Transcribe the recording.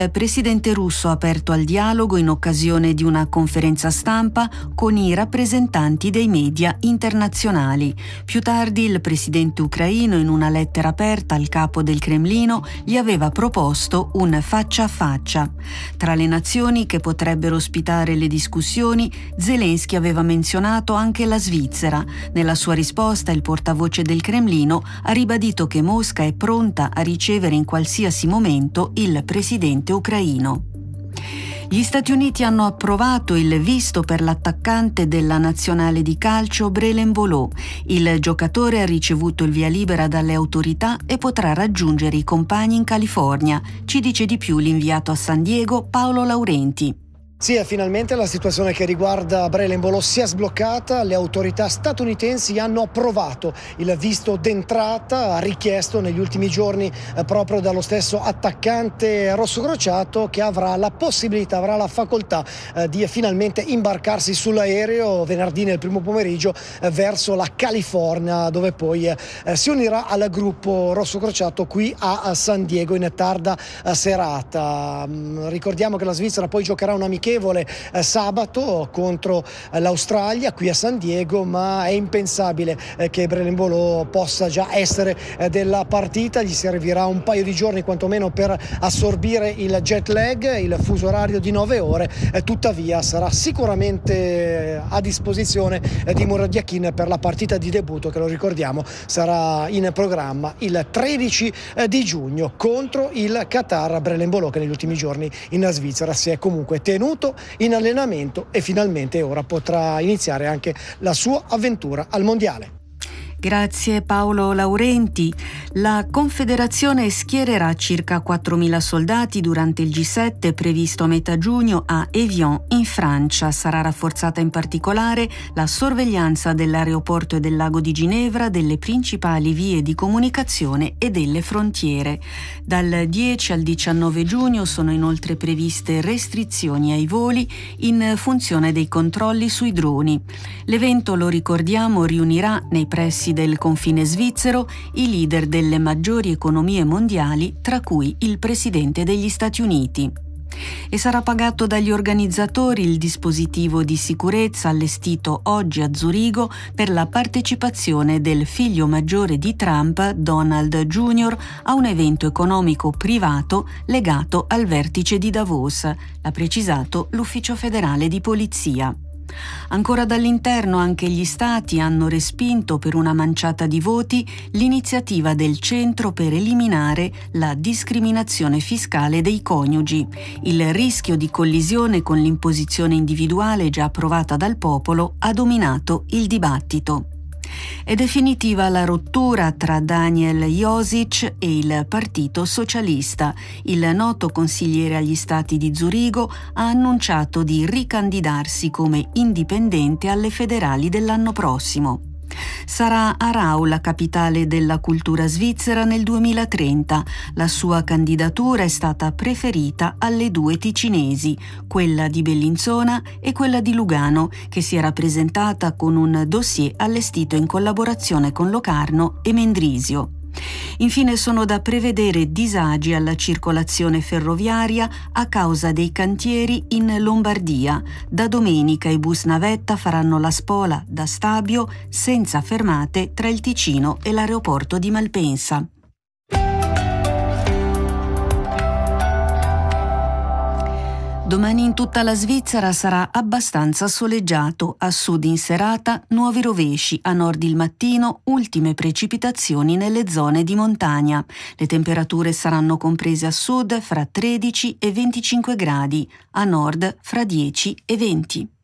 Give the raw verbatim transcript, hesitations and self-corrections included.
Il presidente russo ha aperto al dialogo in occasione di una conferenza stampa con i rappresentanti dei media internazionali. Più tardi il presidente ucraino, in una lettera aperta al capo del Cremlino, gli aveva proposto un faccia a faccia. Tra le nazioni che potrebbero ospitare le discussioni, Zelensky aveva menzionato anche la Svizzera. Nella sua risposta il portavoce del Cremlino ha ribadito che Mosca è pronta a ricevere in qualsiasi momento il presidente ucraino. Gli Stati Uniti hanno approvato il visto per l'attaccante della nazionale di calcio Brelen Volò. Il giocatore ha ricevuto il via libera dalle autorità e potrà raggiungere i compagni in California. Ci dice di più l'inviato a San Diego Paolo Laurenti. Sì, finalmente la situazione che riguarda Brelen Volò si è sbloccata. Le autorità statunitensi hanno approvato il visto d'entrata richiesto negli ultimi giorni eh, proprio dallo stesso attaccante rossocrociato, che avrà la possibilità, avrà la facoltà eh, di finalmente imbarcarsi sull'aereo venerdì nel primo pomeriggio eh, verso la California, dove poi eh, si unirà al gruppo rossocrociato qui a, a San Diego in tarda eh, serata. Mm, ricordiamo che la Svizzera poi giocherà un amichevole Eh, sabato contro eh, l'Australia qui a San Diego, ma è impensabile eh, che Brelen Volò possa già essere eh, della partita. Gli servirà un paio di giorni quantomeno per assorbire il jet lag, il fuso orario di nove ore, eh, tuttavia sarà sicuramente a disposizione eh, di Murat Yakin per la partita di debutto, che lo ricordiamo sarà in programma il tredici eh, di giugno contro il Qatar. Brelen Volò, che negli ultimi giorni in Svizzera si è comunque tenuto in allenamento e finalmente ora potrà iniziare anche la sua avventura al mondiale. Grazie Paolo Laurenti. La Confederazione schiererà circa quattromila soldati durante il G sette previsto a metà giugno a Évian in Francia. Sarà rafforzata in particolare la sorveglianza dell'aeroporto e del lago di Ginevra, delle principali vie di comunicazione e delle frontiere. Dal dieci al diciannove giugno sono inoltre previste restrizioni ai voli in funzione dei controlli sui droni. L'evento, lo ricordiamo, riunirà nei pressi del confine svizzero i leader delle maggiori economie mondiali, tra cui il presidente degli Stati Uniti. E sarà pagato dagli organizzatori il dispositivo di sicurezza allestito oggi a Zurigo per la partecipazione del figlio maggiore di Trump, Donald Junior, a un evento economico privato legato al vertice di Davos, l'ha precisato l'Ufficio federale di polizia. Ancora dall'interno, anche gli stati hanno respinto per una manciata di voti l'iniziativa del centro per eliminare la discriminazione fiscale dei coniugi. Il rischio di collisione con l'imposizione individuale già approvata dal popolo ha dominato il dibattito. È definitiva la rottura tra Daniel Josic e il Partito Socialista. Il noto consigliere agli Stati di Zurigo ha annunciato di ricandidarsi come indipendente alle federali dell'anno prossimo. Sarà Aarau la capitale della cultura svizzera nel duemilatrenta. La sua candidatura è stata preferita alle due ticinesi, quella di Bellinzona e quella di Lugano, che si era presentata con un dossier allestito in collaborazione con Locarno e Mendrisio. Infine sono da prevedere disagi alla circolazione ferroviaria a causa dei cantieri in Lombardia. Da domenica i bus navetta faranno la spola da Stabio senza fermate tra il Ticino e l'aeroporto di Malpensa. Domani in tutta la Svizzera sarà abbastanza soleggiato, a sud in serata nuovi rovesci, a nord il mattino ultime precipitazioni nelle zone di montagna. Le temperature saranno comprese a sud fra tredici e venticinque gradi, a nord fra dieci e venti.